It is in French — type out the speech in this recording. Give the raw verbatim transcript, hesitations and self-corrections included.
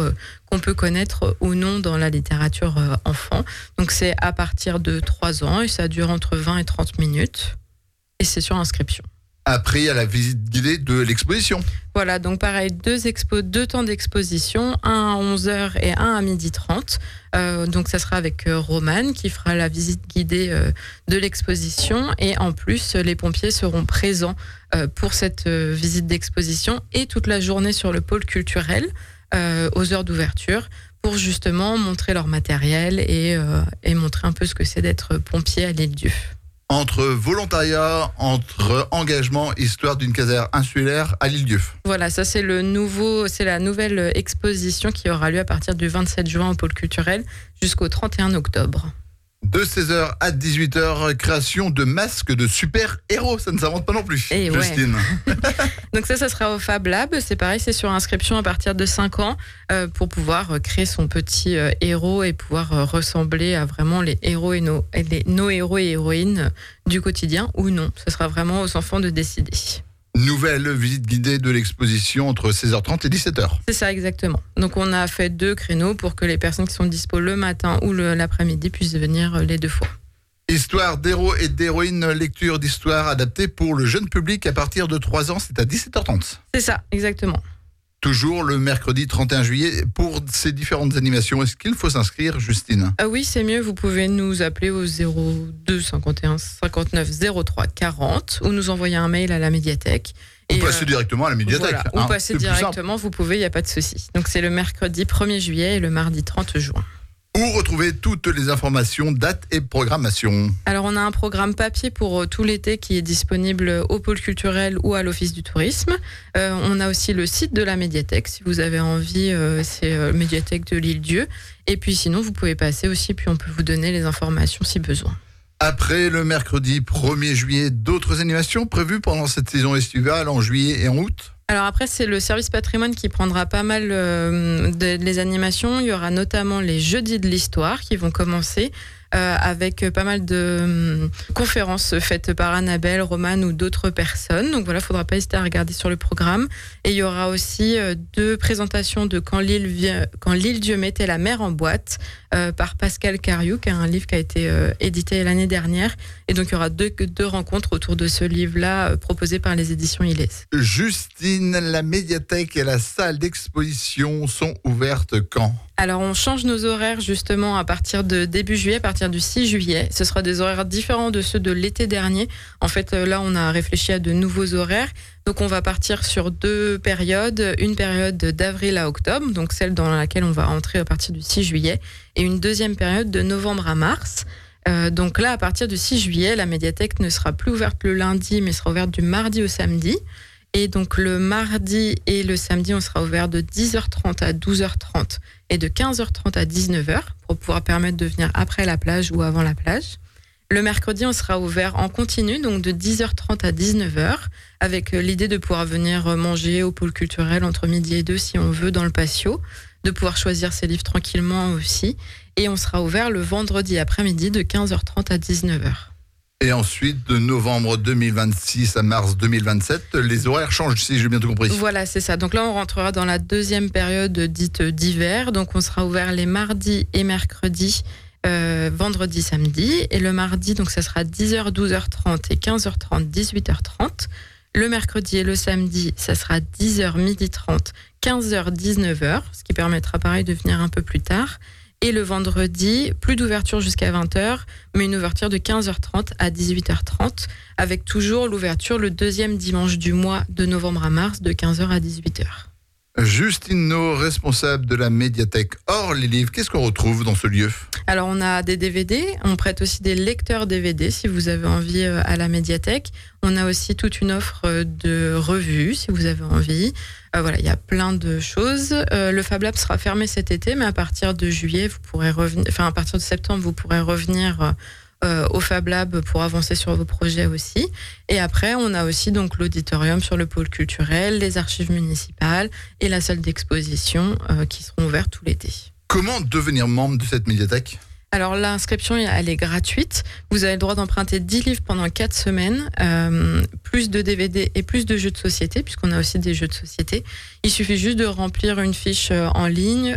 euh, qu'on peut connaître ou non dans la littérature euh, enfant. Donc c'est à partir de trois ans et ça dure entre vingt et trente minutes. Et c'est sur inscription. Après, il y a la visite guidée de l'exposition. Voilà, donc pareil, deux, expo, deux temps d'exposition, un à onze heures et un à midi trente. Euh, donc ça sera avec euh, Romane qui fera la visite guidée euh, de l'exposition. Et en plus, les pompiers seront présents euh, pour cette euh, visite d'exposition et toute la journée sur le pôle culturel euh, aux heures d'ouverture pour justement montrer leur matériel et, euh, et montrer un peu ce que c'est d'être pompier à l'Île-Dieu. Entre volontariat, entre engagement, histoire d'une caserne insulaire à l'Île-Dieu. Voilà, ça c'est le nouveau, c'est la nouvelle exposition qui aura lieu à partir du vingt-sept juin au pôle culturel jusqu'au trente et un octobre. De seize heures à dix-huit heures, création de masques de super-héros. Ça ne s'invente pas non plus, Et Justine. Ouais. Donc ça, ça sera au Fab Lab. C'est pareil, c'est sur inscription à partir de cinq ans euh, pour pouvoir créer son petit euh, héros et pouvoir euh, ressembler à vraiment les héros et nos, et les, nos héros et héroïnes du quotidien ou non. Ce sera vraiment aux enfants de décider. Nouvelle visite guidée de l'exposition entre seize heures trente et dix-sept heures. C'est ça, exactement. Donc on a fait deux créneaux pour que les personnes qui sont dispo le matin ou le, l'après-midi puissent venir les deux fois. Histoire d'héros et d'héroïnes, lecture d'histoire adaptée pour le jeune public à partir de trois ans, c'est à dix-sept heures trente. C'est ça, exactement. Toujours le mercredi trente et un juillet. Pour ces différentes animations, est-ce qu'il faut s'inscrire, Justine ? Ah oui, c'est mieux. Vous pouvez nous appeler au zéro deux cinquante et un cinquante-neuf zéro trois quarante ou nous envoyer un mail à la médiathèque. Ou et passer euh, directement à la médiathèque. Voilà, hein, ou passer directement, vous pouvez, il n'y a pas de souci. Donc c'est le mercredi premier juillet et le mardi trente juin. Où retrouver toutes les informations, dates et programmation. Alors on a un programme papier pour tout l'été qui est disponible au pôle culturel ou à l'office du tourisme. Euh, on a aussi le site de la médiathèque si vous avez envie, euh, c'est euh, médiathèque de l'Île-Dieu. Et puis sinon vous pouvez passer aussi, puis on peut vous donner les informations si besoin. Après le mercredi premier juillet, d'autres animations prévues pendant cette saison estivale en juillet et en août ? Alors après, c'est le service patrimoine qui prendra pas mal euh, de, les animations. Il y aura notamment les jeudis de l'histoire qui vont commencer euh, avec pas mal de euh, conférences faites par Annabelle, Romane ou d'autres personnes. Donc voilà, il ne faudra pas hésiter à regarder sur le programme. Et il y aura aussi euh, deux présentations de Quand l'île, Quand l'Île-Dieu mettait la mer en boîte euh, par Pascal Cariou, qui a un livre qui a été euh, édité l'année dernière. Et donc il y aura deux, deux rencontres autour de ce livre-là euh, proposé par les éditions Illès. Justine, la médiathèque et la salle d'exposition sont ouvertes quand ? Alors on change nos horaires justement à partir de début juillet, à partir du six juillet. Ce sera des horaires différents de ceux de l'été dernier. En fait, là, on a réfléchi à de nouveaux horaires. Donc on va partir sur deux périodes. Une période d'avril à octobre, donc celle dans laquelle on va entrer à partir du six juillet. Et une deuxième période de novembre à mars. Euh, donc là, à partir du six juillet, la médiathèque ne sera plus ouverte le lundi, mais sera ouverte du mardi au samedi. Et donc le mardi et le samedi, on sera ouvert de dix heures trente à douze heures trente et de quinze heures trente à dix-neuf heures pour pouvoir permettre de venir après la plage ou avant la plage. Le mercredi, on sera ouvert en continu, donc de dix heures trente à dix-neuf heures, avec l'idée de pouvoir venir manger au pôle culturel entre midi et deux si on veut dans le patio, de pouvoir choisir ses livres tranquillement aussi. Et on sera ouvert le vendredi après-midi de quinze heures trente à dix-neuf heures. Et ensuite, de novembre deux mille vingt-six à mars deux mille vingt-sept, les horaires changent, si j'ai bien tout compris. Voilà, c'est ça. Donc là, on rentrera dans la deuxième période dite d'hiver. Donc on sera ouvert les mardis et mercredis, euh, vendredi, samedi. Et le mardi, donc ça sera dix heures, douze heures trente et quinze heures trente, dix-huit heures trente. Le mercredi et le samedi, ça sera dix heures, midi trente, quinze heures, dix-neuf heures, ce qui permettra pareil de venir un peu plus tard. Et le vendredi, plus d'ouverture jusqu'à vingt heures, mais une ouverture de quinze heures trente à dix-huit heures trente, avec toujours l'ouverture le deuxième dimanche du mois de novembre à mars de quinze heures à dix-huit heures. Justine No, responsable de la médiathèque hors les livres, qu'est-ce qu'on retrouve dans ce lieu ? Alors on a des D V D, on prête aussi des lecteurs D V D si vous avez envie à la médiathèque. On a aussi toute une offre de revues si vous avez envie. Euh, voilà, il y a plein de choses. Euh, le Fab Lab sera fermé cet été, mais à partir de juillet, vous pourrez revenir, enfin à partir de septembre, vous pourrez revenir euh, au Fab Lab pour avancer sur vos projets aussi. Et après, on a aussi donc l'auditorium sur le pôle culturel, les archives municipales et la salle d'exposition euh, qui seront ouvertes tout l'été. Comment devenir membre de cette médiathèque ? Alors l'inscription, elle est gratuite. Vous avez le droit d'emprunter dix livres pendant quatre semaines, euh, plus de D V D et plus de jeux de société, puisqu'on a aussi des jeux de société. Il suffit juste de remplir une fiche en ligne,